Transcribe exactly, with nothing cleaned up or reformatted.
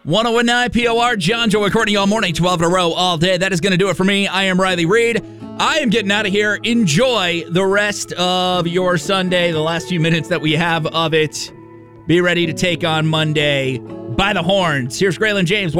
one oh one nine P O R, John, Joe, Courtney all morning, twelve in a row, all day. That is going to do it for me. I am Riley Reed. I am getting out of here. Enjoy the rest of your Sunday, the last few minutes that we have of it. Be ready to take on Monday by the horns. Here's Graylin James.